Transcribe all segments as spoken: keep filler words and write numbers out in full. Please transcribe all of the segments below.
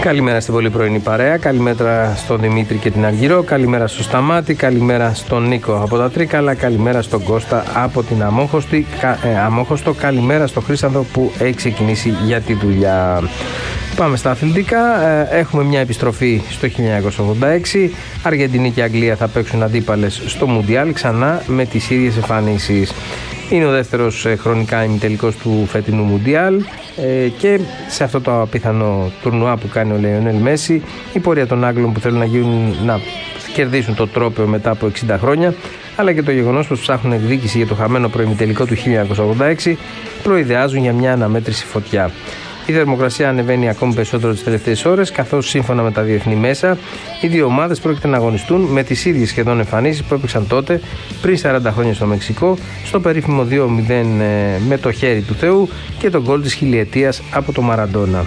Καλημέρα στην πολύ πρωινή παρέα, καλημέρα στον Δημήτρη και την Αργυρό, καλημέρα στο Σταμάτη, καλημέρα στον Νίκο από τα Τρίκαλα, καλημέρα στον Κώστα από την Αμόχωστη, ε, Αμόχωστο, καλημέρα στον Χρήσανδο που έχει ξεκινήσει για τη δουλειά. Πάμε στα αθλητικά, ε, έχουμε μια επιστροφή στο χίλια εννιακόσια ογδόντα έξι, Αργεντινή και Αγγλία θα παίξουν αντίπαλες στο Μουντιάλ ξανά με τις ίδιες εμφανίσεις. Είναι ο δεύτερος ε, χρονικά ημιτελικός του φετινού Μουντιάλ ε, και σε αυτό το απίθανο τουρνουά που κάνει ο Λεωνέλ Μέση, η πορεία των Άγγλων που θέλουν να, γίνουν, να κερδίσουν το τρόπαιο μετά από εξήντα χρόνια, αλλά και το γεγονός πως ψάχνουν εκδίκηση για το χαμένο προημιτελικό του χίλια εννιακόσια ογδόντα έξι, προειδεάζουν για μια αναμέτρηση φωτιά. Η θερμοκρασία ανεβαίνει ακόμη περισσότερο τις τελευταίες ώρες, καθώς σύμφωνα με τα διεθνή μέσα, οι δύο ομάδες πρόκειται να αγωνιστούν με τις ίδιες σχεδόν εμφανίσεις που έπαιξαν τότε πριν σαράντα χρόνια στο Μεξικό, στο περίφημο δύο μηδέν με το χέρι του Θεού και τον γκολ της χιλιετίας από το Μαραντόνα.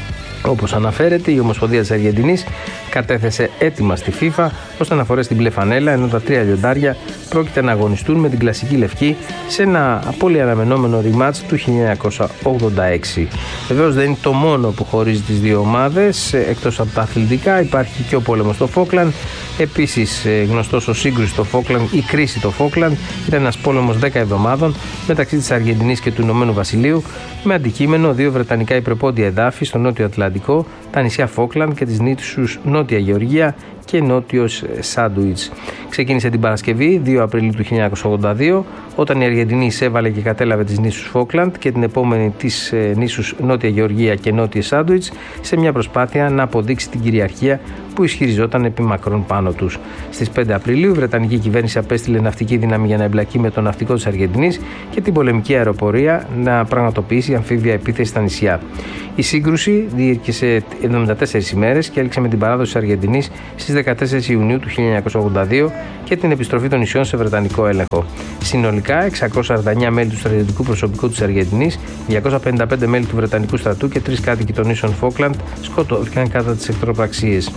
Όπως αναφέρεται, η Ομοσπονδία της Αργεντινής κατέθεσε έτοιμα στη FIFA ώστε να φορέσει την μπλε φανέλα, ενώ τα τρία λιοντάρια πρόκειται να αγωνιστούν με την κλασική λευκή σε ένα πολύ αναμενόμενο rematch του χίλια εννιακόσια ογδόντα έξι. Βεβαίως δεν είναι το μόνο που χωρίζει τις δύο ομάδες. Εκτός από τα αθλητικά υπάρχει και ο πόλεμος στο Φόκλαντ. Επίσης γνωστός ο σύγκρουση στο Φόκλαντ, η κρίση στο Φόκλαντ, ήταν ένας πόλεμος δέκα εβδομάδων μεταξύ της Αργεντινής και του Ηνωμένου Βασιλείου, με αντικείμενο δύο βρετανικά υπερπόντια εδάφη στο νότιο Ατλαντικό, τα νησιά Φόκλαντ και τις νήσους Νότια Γεωργία και Νότιος Σάντουιτς. Ξεκίνησε την Παρασκευή, δύο Απριλίου του χίλια εννιακόσια ογδόντα δύο, όταν η Αργεντινή εισέβαλε και κατέλαβε τις νήσους Φόκλαντ και την επόμενη τις ε, νήσους Νότια Γεωργία και Νότια Σάντουιτς, σε μια προσπάθεια να αποδείξει την κυριαρχία που ισχυριζόταν επί μακρόν πάνω τους. Στις πέντε Απριλίου, η Βρετανική κυβέρνηση απέστειλε ναυτική δύναμη για να εμπλακεί με το ναυτικό της Αργεντινής και την πολεμική αεροπορία να πραγματοποιήσει αμφίβια επίθεση στα νησιά. Η σύγκρουση διήρκησε εβδομήντα τέσσερις ημέρες και έληξε με την παράδοση της Αργεντινής στις δεκατέσσερις Ιουνίου του χίλια εννιακόσια ογδόντα δύο και την επιστροφή των νησιών σε βρετανικό έλεγχο. Συνολικά, εξακόσια σαράντα εννέα μέλη του στρατιωτικού προσωπικού της Αργεντινής, διακόσια πενήντα πέντε μέλη του βρετανικού στρατού και τρεις κάτοικοι των νήσων Φόκλαντ σκοτώθηκαν κατά τις εχθροπραξίες.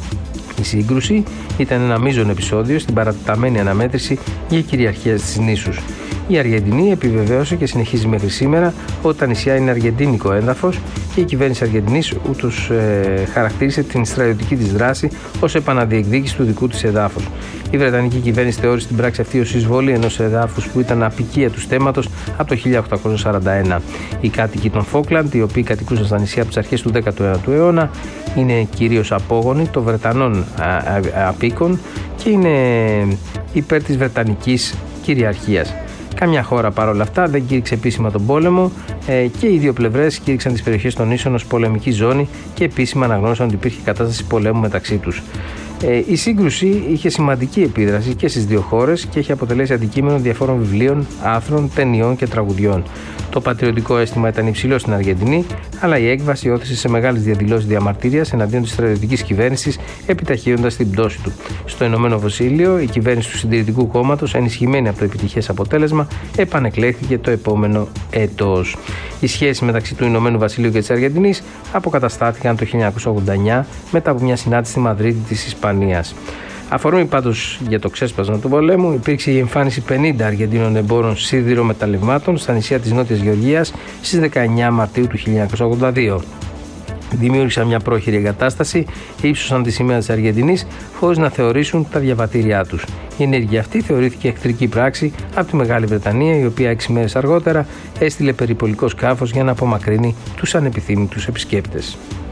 Η σύγκρουση ήταν ένα μείζον επεισόδιο στην παρατεταμένη αναμέτρηση για κυριαρχία στις νήσους. Η Αργεντινή επιβεβαίωσε και συνεχίζει μέχρι σήμερα ότι τα νησιά είναι αργεντίνικο έδαφος και η κυβέρνηση Αργεντινής ούτως ε, χαρακτήρισε την στρατιωτική της δράση ως επαναδιεκδίκηση του δικού της εδάφους. Η Βρετανική κυβέρνηση θεώρησε την πράξη αυτή ως εισβολή ενός εδάφους που ήταν απικία του στέμματος από το χίλια οκτακόσια σαράντα ένα. Οι κάτοικοι των Φόκλαντ, οι οποίοι κατοικούσαν στα νησιά από τις αρχές του δέκατου ένατου αιώνα, είναι κυρίως απόγονοι των Βρετανών απίκων και είναι υπέρ της Βρετανικής κυριαρχίας. Καμιά χώρα παρόλα αυτά δεν κήρυξε επίσημα τον πόλεμο ε, και οι δύο πλευρές κήρυξαν τις περιοχές των νήσων ως πολεμική ζώνη και επίσημα αναγνώρισαν ότι υπήρχε κατάσταση πολέμου μεταξύ τους. Ε, η σύγκρουση είχε σημαντική επίδραση και στις δύο χώρες και έχει αποτελέσει αντικείμενο διαφόρων βιβλίων, άρθρων, ταινιών και τραγουδιών. Το πατριωτικό αίσθημα ήταν υψηλό στην Αργεντινή, αλλά η έκβαση όθησε σε μεγάλες διαδηλώσεις διαμαρτυρίας εναντίον της στρατιωτικής κυβέρνησης, επιταχύοντας την πτώση του. Στο Ηνωμένο Βασίλειο, η κυβέρνηση του Συντηρητικού Κόμματος, ενισχυμένη από το επιτυχές αποτέλεσμα, επανεκλέχθηκε το επόμενο έτος. Οι σχέσεις μεταξύ του Ηνωμένου Βασιλείου και της Αργεντινής αποκαταστάθηκαν το χίλια εννιακόσια ογδόντα εννέα μετά από μια συνάντηση στη Μαδρίτη της Ισπανίας. Αφορμή πάντως για το ξέσπασμα του πολέμου, υπήρξε η εμφάνιση πενήντα Αργεντίνων εμπόρων σιδηρομεταλλευμάτων στα νησιά της Νότιας Γεωργίας στις δεκαεννέα Μαρτίου του χίλια εννιακόσια ογδόντα δύο. Δημιούργησαν μια πρόχειρη εγκατάσταση, ύψωσαν τη σημαία της Αργεντινής χωρίς να θεωρήσουν τα διαβατήριά τους. Η ενέργεια αυτή θεωρήθηκε εχθρική πράξη από τη Μεγάλη Βρετανία, η οποία έξι μέρες αργότερα έστειλε περιπολικό σκάφος για να απομακρύνει τους ανεπιθύμητους επισκέπτες.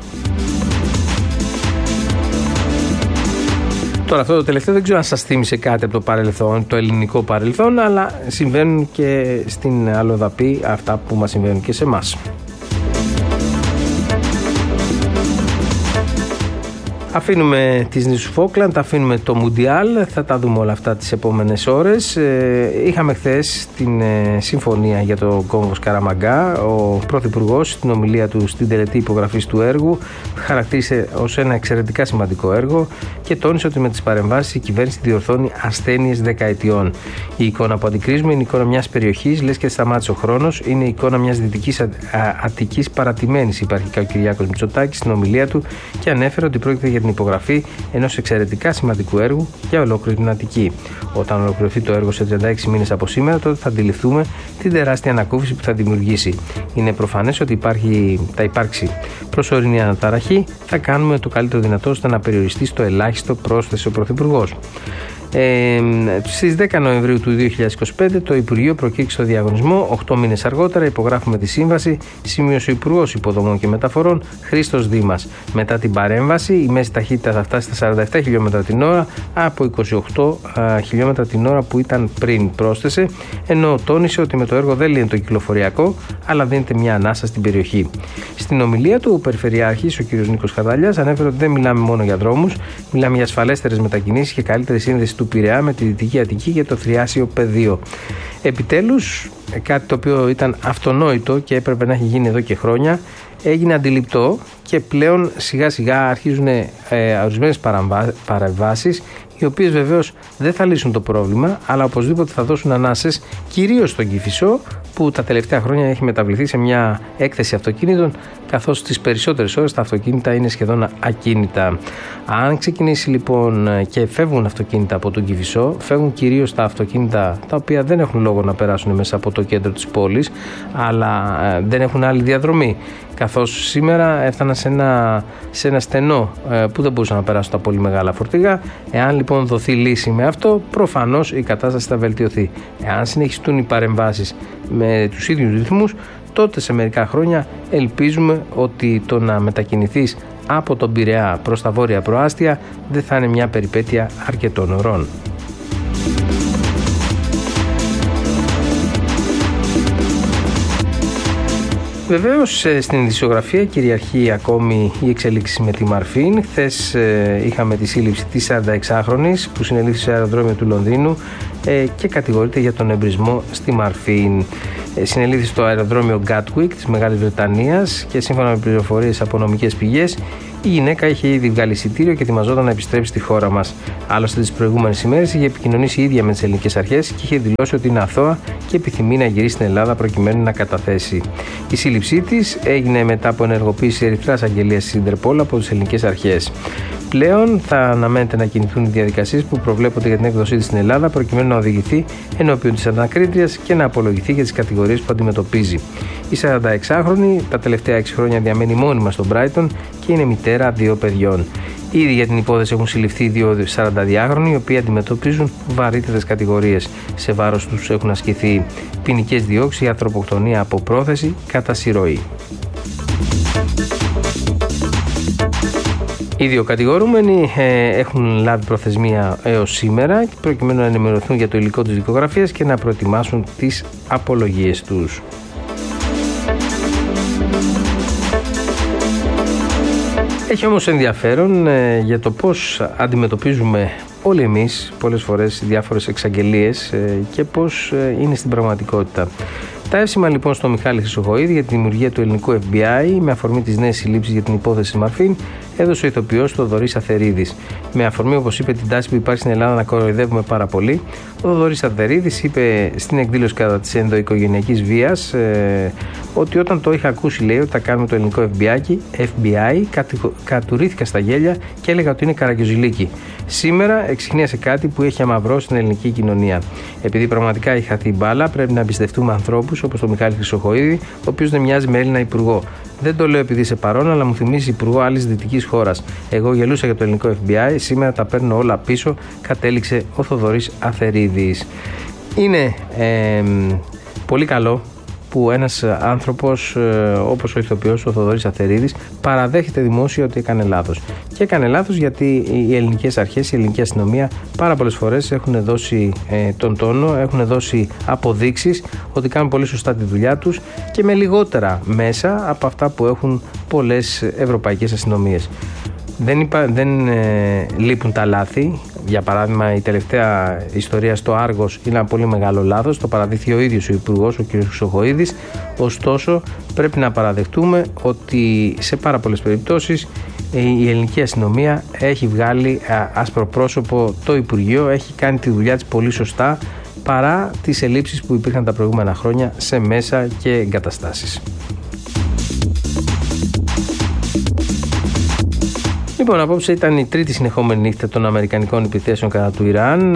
Τώρα αυτό το τελευταίο δεν ξέρω αν σας θύμισε κάτι από το παρελθόν, το ελληνικό παρελθόν, αλλά συμβαίνουν και στην αλλοδαπή αυτά που μας συμβαίνουν και σε εμάς. Αφήνουμε τις νήσους Φόκλαντ, αφήνουμε το Μουντιάλ, θα τα δούμε όλα αυτά τις επόμενες ώρες. Ε, είχαμε χθες την ε, συμφωνία για το κόμβο Σκαραμαγκά. Ο Πρωθυπουργός στην ομιλία του στην τελετή υπογραφής του έργου χαρακτήρισε ως ένα εξαιρετικά σημαντικό έργο και τόνισε ότι με τις παρεμβάσεις η κυβέρνηση διορθώνει ασθένειες δεκαετιών. Η εικόνα που αντικρίζουμε είναι η εικόνα μιας περιοχής, λες και σταμάτησε ο χρόνος, είναι η εικόνα μιας Δυτικής Αττικής παρατημένης, είπε αρχικά ο Κυριάκος Μητσοτάκης στην ομιλία του και ανέφερε ότι πρόκειται για την υπογραφή ενός εξαιρετικά σημαντικού έργου για ολόκληρη την Αττική. Όταν ολοκληρωθεί το έργο σε τριάντα έξι μήνες από σήμερα, τότε θα αντιληφθούμε την τεράστια ανακούφιση που θα δημιουργήσει. Είναι προφανές ότι υπάρχει, θα υπάρξει προσωρινή αναταραχή. Θα κάνουμε το καλύτερο δυνατό ώστε να περιοριστεί στο ελάχιστο, πρόσθεσε ο Πρωθυπουργός. Ε, στις δέκα Νοεμβρίου του δύο χιλιάδες είκοσι πέντε το Υπουργείο προκήρυξε το διαγωνισμό. Οκτώ μήνες αργότερα υπογράφουμε τη σύμβαση, σημείωσε ο Υπουργός Υποδομών και Μεταφορών Χρήστος Δήμας. Μετά την παρέμβαση, η μέση ταχύτητα θα φτάσει στα σαράντα επτά χιλιόμετρα την ώρα από είκοσι οκτώ χιλιόμετρα την ώρα που ήταν πριν, πρόσθεσε, ενώ τόνισε ότι με το έργο δεν λύνεται το κυκλοφοριακό, αλλά δίνεται μια ανάσα στην περιοχή. Στην ομιλία του, ο Περιφερειάρχης, ο κ. Νίκος Χαρδαλιάς, ανέφερε ότι δεν μιλάμε μόνο για δρόμους, μιλάμε για ασφαλέστερες μετακινήσεις και καλύτερη σύνδεση του Πειραιά με τη Δυτική Αττική για το θριάσιο πεδίο. Επιτέλους, κάτι το οποίο ήταν αυτονόητο και έπρεπε να έχει γίνει εδώ και χρόνια, έγινε αντιληπτό και πλέον σιγά σιγά αρχίζουν ε, ορισμένες παρεμβάσεις, οι οποίες βεβαίως δεν θα λύσουν το πρόβλημα, αλλά οπωσδήποτε θα δώσουν ανάσες, κυρίως στον Κηφισό, που τα τελευταία χρόνια έχει μεταβληθεί σε μια έκθεση αυτοκίνητων, καθώς τις περισσότερες ώρες τα αυτοκίνητα είναι σχεδόν ακίνητα. Αν ξεκινήσει λοιπόν και φεύγουν αυτοκίνητα από τον Κηφισό, φεύγουν κυρίως τα αυτοκίνητα τα οποία δεν έχουν λόγο να περάσουν μέσα από το κέντρο της πόλης, αλλά ε, δεν έχουν άλλη διαδρομή. Καθώς σήμερα έφτανα σε ένα, σε ένα στενό ε, που δεν μπορούσαν να περάσουν τα πολύ μεγάλα φορτηγά. Εάν λοιπόν δοθεί λύση με αυτό, προφανώς η κατάσταση θα βελτιωθεί. Εάν συνεχιστούν οι παρεμβάσεις με τους ίδιους ρυθμούς, τότε σε μερικά χρόνια ελπίζουμε ότι το να μετακινηθείς από τον Πειραιά προς τα βόρεια προάστια δεν θα είναι μια περιπέτεια αρκετών ωρών. Βεβαίως στην ειδησιογραφία κυριαρχεί ακόμη η εξελίξη με τη Μαρφίν. Χθες ε, είχαμε τη σύλληψη της σαρανταεξάχρονης που συνελήφθη σε αεροδρόμιο του Λονδίνου ε, και κατηγορείται για τον εμπρισμό στη Μαρφίν. Ε, συνελήφθη στο αεροδρόμιο Gatwick της Μεγάλης Βρετανίας και σύμφωνα με πληροφορίες από νομικές πηγές, η γυναίκα είχε ήδη βγάλει εισιτήριο και ετοιμαζόταν να επιστρέψει στη χώρα μας. Άλλωστε, τις προηγούμενες ημέρες είχε επικοινωνήσει η ίδια με τις ελληνικές αρχές και είχε δηλώσει ότι είναι αθώα και επιθυμεί να γυρίσει στην Ελλάδα προκειμένου να καταθέσει. Η σύλληψή της έγινε μετά από ενεργοποίηση ερυθράς αγγελίας της Ιντερπόλ από τις ελληνικές αρχές. Πλέον θα αναμένεται να κινηθούν οι διαδικασίες που προβλέπονται για την έκδοσή της στην Ελλάδα προκειμένου να οδηγηθεί ενώπιον της ανακρίτριας και να απολογηθεί για τις κατηγορίες που αντιμετωπίζει. Η σαρανταεξάχρονη τα τελευταία έξι χρόνια διαμένει μόνιμα στον Μπράιτον και είναι μητέρα δύο παιδιών. Ήδη για την υπόθεση έχουν συλληφθεί δύο σαρανταδυάχρονοι, οι οποίοι αντιμετωπίζουν βαρύτερες κατηγορίες. Σε βάρος τους έχουν ασκηθεί ποινικές διώξεις για ανθρωποκτονία από πρόθεση κατά συρροή. Οι δύο κατηγορούμενοι ε, έχουν λάβει προθεσμία έως σήμερα προκειμένου να ενημερωθούν για το υλικό της δικογραφίας και να προετοιμάσουν τις απολογίες τους. Έχει όμως ενδιαφέρον ε, για το πώς αντιμετωπίζουμε όλοι εμείς πολλές φορές διάφορες εξαγγελίες ε, και πώς ε, είναι στην πραγματικότητα. Τα εύσημα λοιπόν στο Μιχάλη Χρυσοχοΐδη για τη δημιουργία του ελληνικού εφ μπι άι με αφορμή τις νέες συλλήψεις για την υπόθεση της Μαρφίν έδωσε ο ηθοποιός Θοδωρής Αθερίδης. Με αφορμή, όπως είπε, την τάση που υπάρχει στην Ελλάδα να κοροϊδεύουμε πάρα πολύ, ο Θοδωρής Αθερίδης είπε στην εκδήλωση κατά της ενδοοικογενειακής βίας ε, ότι όταν το είχα ακούσει, λέει, ότι θα κάνουμε το ελληνικό εφ μπι άι, κατουρήθηκα στα γέλια και έλεγα ότι είναι καραγκιόζηλίκι. Σήμερα εξιχνίασε κάτι που έχει αμαυρώσει την ελληνική κοινωνία. Επειδή πραγματικά έχει χαθεί μπάλα, πρέπει να εμπιστευτούμε ανθρώπους όπως τον Μιχάλη Χρυσοχοΐδη, ο οποίος δεν μοιάζει με Έλληνα υπουργό. Δεν το λέω επειδή είσαι παρόν, αλλά μου θυμίζει υπουργό άλλης δυτικής χώρας. Εγώ γελούσα για το ελληνικό εφ μπι άι, σήμερα τα παίρνω όλα πίσω, κατέληξε ο Θοδωρής Αθερίδης. Είναι ε, πολύ καλό που ένας άνθρωπος ε, όπως ο ηθοποιός ο Θοδωρής Αθερίδης παραδέχεται δημόσια ότι έκανε λάθος. Και έκανε λάθος γιατί οι ελληνικές αρχές, η ελληνική αστυνομία πάρα πολλές φορές έχουν δώσει ε, τον τόνο, έχουν δώσει αποδείξεις ότι κάνουν πολύ σωστά τη δουλειά τους και με λιγότερα μέσα από αυτά που έχουν πολλές ευρωπαϊκές αστυνομίες. Δεν, υπα, δεν ε, λείπουν τα λάθη. Για παράδειγμα, η τελευταία ιστορία στο Άργος είναι ένα πολύ μεγάλο λάθος. Το παραδείχθηκε ο ίδιος ο Υπουργός, ο κ. Χρυσοχοΐδης. Ωστόσο, πρέπει να παραδεχτούμε ότι σε πάρα πολλές περιπτώσεις η ελληνική αστυνομία έχει βγάλει άσπρο πρόσωπο το Υπουργείο, έχει κάνει τη δουλειά της πολύ σωστά παρά τις ελλείψεις που υπήρχαν τα προηγούμενα χρόνια σε μέσα και εγκαταστάσεις. Λοιπόν, απόψε ήταν η τρίτη συνεχόμενη νύχτα των αμερικανικών επιθέσεων κατά του Ιράν.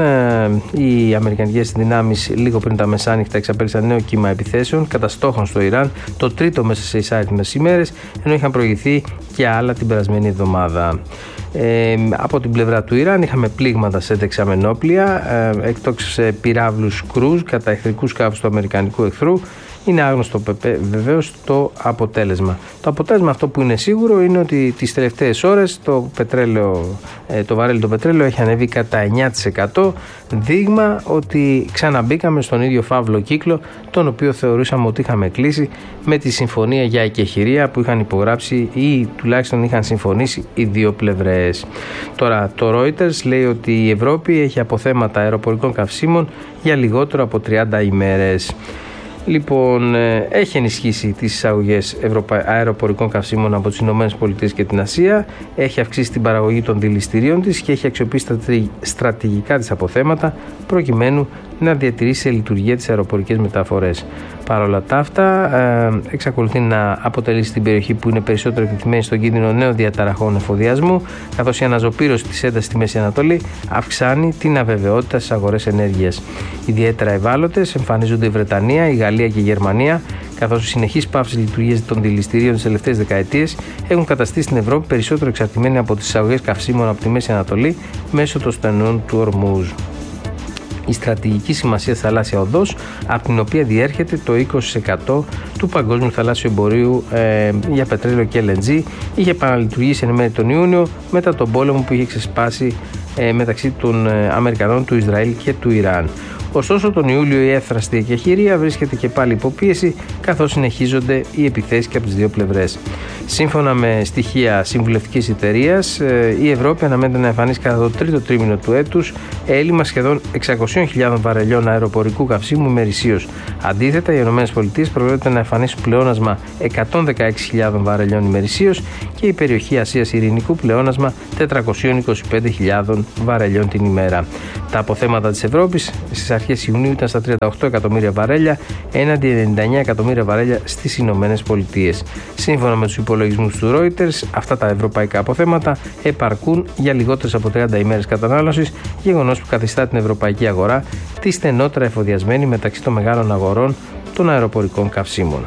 Οι αμερικανικές δυνάμεις λίγο πριν τα μεσάνυχτα εξαπέλυσαν νέο κύμα επιθέσεων κατά στόχων στο Ιράν, το τρίτο μέσα σε εισάριθμες ημέρες, ενώ είχαν προηγηθεί και άλλα την περασμένη εβδομάδα. Ε, από την πλευρά του Ιράν είχαμε πλήγματα σε δεξαμενόπλια, ε, εκτός σε πυράβλους κρούζ κατά εχθρικούς σκάφους του αμερικανικού εχθρού. Είναι άγνωστο βεβαίως το αποτέλεσμα. Το αποτέλεσμα αυτό που είναι σίγουρο είναι ότι τις τελευταίες ώρες το, πετρέλαιο, το βαρέλι το πετρέλαιο έχει ανέβει κατά εννιά τοις εκατό, δείγμα ότι ξαναμπήκαμε στον ίδιο φαύλο κύκλο τον οποίο θεωρούσαμε ότι είχαμε κλείσει με τη συμφωνία για εκεχηρία που είχαν υπογράψει ή τουλάχιστον είχαν συμφωνήσει οι δύο πλευρές. Τώρα το Reuters λέει ότι η Ευρώπη έχει αποθέματα αεροπορικών καυσίμων για λιγότερο από τριάντα ημέρες. Λοιπόν, έχει ενισχύσει τις εισαγωγές Ευρωπα... αεροπορικών καυσίμων από τις Ηνωμένες Πολιτείες και την Ασία, έχει αυξήσει την παραγωγή των δηληστηρίων της και έχει αξιοποιήσει στρατηγικά της αποθέματα προκειμένου να διατηρήσει σε λειτουργία τις αεροπορικές μεταφορές. Παρ' όλα τα αυτά, ε, εξακολουθεί να αποτελεί στην περιοχή που είναι περισσότερο εκτεθειμένη στον κίνδυνο νέων διαταραχών εφοδιασμού, καθώς η αναζωπήρωση της έντασης στη Μέση Ανατολή αυξάνει την αβεβαιότητα στις αγορές ενέργειας. Ιδιαίτερα ευάλωτες εμφανίζονται η Βρετανία, η Γαλλία και η Γερμανία, καθώς οι συνεχείς πάυσεις λειτουργίας των δηληστηρίων τις τελευταίες δεκαετίες έχουν καταστήσει την Ευρώπη περισσότερο εξαρτημένη από τις εισαγωγές καυσίμων από τη Μέση Ανατολή μέσω των στενών του Ορμούζ. Η στρατηγική σημασία θαλάσσια οδός, από την οποία διέρχεται το είκοσι τοις εκατό του παγκόσμιου θαλάσσιου εμπορίου ε, για πετρέλαιο και ελ εν τζι, είχε επαναλειτουργήσει εν μέρει τον Ιούνιο μετά τον πόλεμο που είχε ξεσπάσει ε, μεταξύ των ε, Αμερικανών, του Ισραήλ και του Ιράν. Ωστόσο, τον Ιούλιο η εύθραστη εκεχηρία βρίσκεται και πάλι υποπίεση, καθώς συνεχίζονται οι επιθέσεις και από τις δύο πλευρές. Σύμφωνα με στοιχεία συμβουλευτικής εταιρείας, η Ευρώπη αναμένεται να εμφανίσει κατά το τρίτο τρίμηνο του έτους έλλειμμα σχεδόν εξακόσιες χιλιάδες βαρελιών αεροπορικού καυσίμου ημερησίως. Αντίθετα, οι ΗΠΑ προβλέπεται να εμφανίσουν πλεόνασμα εκατόν δεκαέξι χιλιάδες βαρελιών ημερησίως και η περιοχή Ασίας Ειρηνικού πλεόνασμα τετρακόσιες είκοσι πέντε χιλιάδες βαρελιών την ημέρα. Τα αποθέματα της Ευρώπης στις αρχές Ιουνίου ήταν στα τριάντα οκτώ εκατομμύρια βαρέλια έναντι ενενήντα εννέα εκατομμύρια βαρέλια στις Ηνωμένες Πολιτείες. Σύμφωνα με τους υπολογισμούς του Reuters, αυτά τα ευρωπαϊκά αποθέματα επαρκούν για λιγότερες από τριάντα ημέρες κατανάλωσης, γεγονός που καθιστά την ευρωπαϊκή αγορά τη στενότερα εφοδιασμένη μεταξύ των μεγάλων αγορών των αεροπορικών καυσίμων.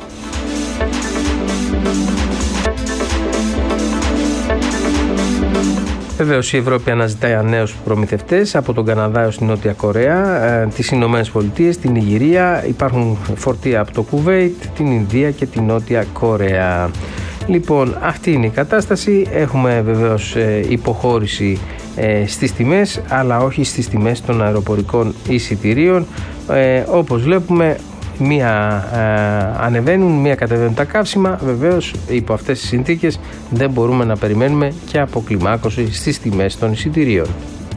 Βεβαίως η Ευρώπη αναζητάει νέους προμηθευτές από τον Καναδά έως την Νότια Κορέα, τις Ηνωμένες Πολιτείες, την Νιγηρία, υπάρχουν φορτία από το Κουβέιτ, την Ινδία και την Νότια Κορέα. Λοιπόν, αυτή είναι η κατάσταση. Έχουμε βεβαίως υποχώρηση στις τιμές, αλλά όχι στις τιμές των αεροπορικών εισιτηρίων. Ε, όπως βλέπουμε, μία ε, ανεβαίνουν, μία κατεβαίνουν τα καύσιμα. Βεβαίως, υπό αυτές τις συνθήκες δεν μπορούμε να περιμένουμε και αποκλιμάκωση στις τιμές των εισιτηρίων.